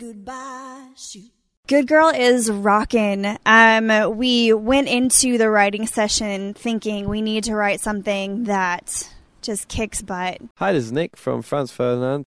Goodbye, shoot. Good Girl is rockin'. We went into the writing session thinking we need to write something that just kicks butt. Hi, this is Nick from Franz Ferdinand.